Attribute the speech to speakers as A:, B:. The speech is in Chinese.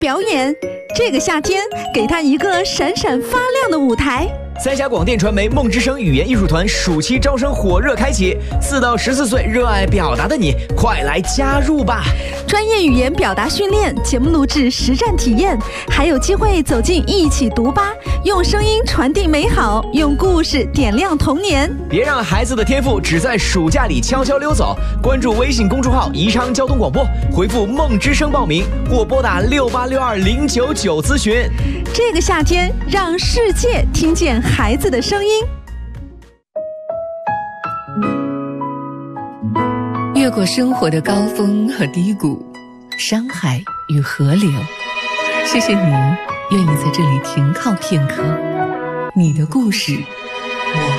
A: 表演。这个夏天，给他一个闪闪发亮的舞台。
B: 三峡广电传媒梦之声语言艺术团暑期招生火热开启，4到14岁热爱表达的你，快来加入吧！
A: 专业语言表达训练、节目录制、实战体验，还有机会走进一起读吧，用声音传递美好，用故事点亮童年。
B: 别让孩子的天赋只在暑假里悄悄溜走。关注微信公众号宜昌交通广播，回复梦之声报名，或拨打6862099咨询。
A: 这个夏天，让世界听见孩子的声音。
C: 越过生活的高峰和低谷，山海与河流，谢谢你愿意在这里停靠片刻。你的故事，我